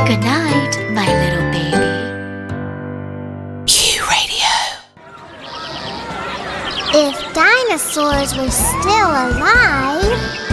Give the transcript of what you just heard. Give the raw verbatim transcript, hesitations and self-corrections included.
Good night, my little baby. Q Radio. If dinosaurs were still alive,